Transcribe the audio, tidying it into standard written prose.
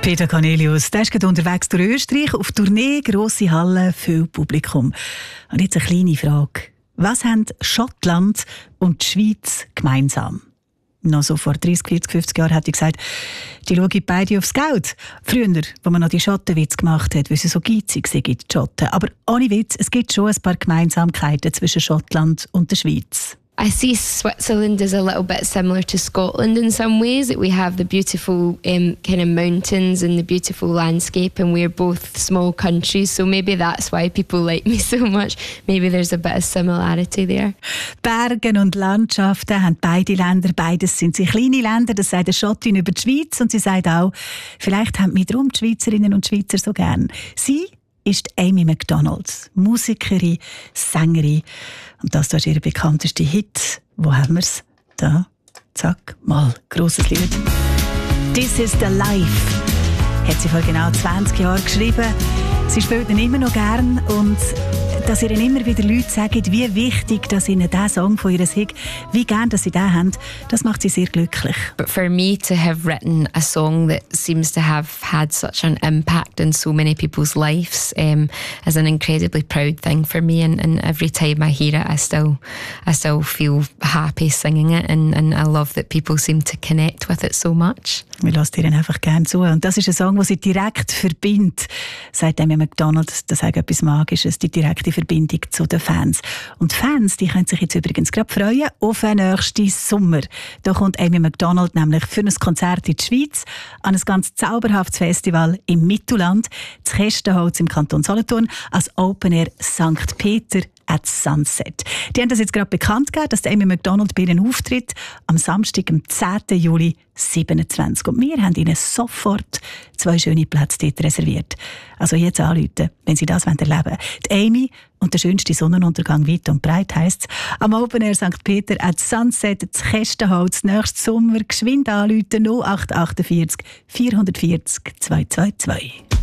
Peter Cornelius, der ist gerade unterwegs durch Österreich, auf Tournee, grosse Hallen, viel Publikum. Und jetzt eine kleine Frage. Was haben Schottland und die Schweiz gemeinsam? Noch so vor 30, 40, 50 Jahren hätte ich gesagt, die schauen beide aufs Geld. Früher, wo man noch die Schottenwitze gemacht hat, weil sie so geizig sind, die Schotten. Aber ohne Witz, es gibt schon ein paar Gemeinsamkeiten zwischen Schottland und der Schweiz. I see Switzerland as a little bit similar to Scotland in some ways. We have the beautiful kind of mountains and the beautiful landscape, and we're both small countries, so maybe that's why people like me so much. Maybe there's a bit of similarity there. Bergen und Landschaften haben beide Länder, beides sind sie kleine Länder, das sagt eine Schottin über die Schweiz und sie sagt auch, vielleicht haben mich darum die Schweizerinnen und Schweizer so gern. Sie ist Amy Macdonald, Musikerin, Sängerin. Und das ist ihr bekanntester Hit. Wo haben wir es? Da, zack, mal, grosses Lied. «This is the life» hat sie vor genau 20 Jahren geschrieben. Sie spielt ihn immer noch gern und dass ihr immer wieder Leute sagen, wie wichtig dass ihnen dieser Song von ihr ist, wie gern dass sie den haben, das macht sie sehr glücklich. But for me to have written a song that seems to have had such an impact in so many people's lives is an incredibly proud thing for me, and every time I hear it I still feel happy singing it, and I love that people seem to connect with it so much. Wir lassen ihr einfach gerne zu. Und das ist ein Song, der sie direkt verbindet, sagt Amy Macdonald. Das ist etwas Magisches, die direkte Verbindung zu den Fans. Und die Fans, die können sich jetzt übrigens gerade freuen auf den nächsten Sommer. Da kommt Amy Macdonald nämlich für ein Konzert in die Schweiz an ein ganz zauberhaftes Festival im Mittelland, das Kästenholz im Kanton Solothurn, als Open Air St. Peter at Sunset. Die haben das jetzt gerade bekannt gegeben, dass Amy Macdonald bei ihren Auftritt am Samstag, am 10. Juli 27. Und wir haben ihnen sofort 2 schöne Plätze dort reserviert. Also jetzt anrufen, wenn Sie das erleben wollen. Die Amy und der schönste Sonnenuntergang weit und breit heisst es. Am Open Air St. Peter at Sunset, das Kästenholz, nächsten Sommer, geschwind anrufen 0848 440 222.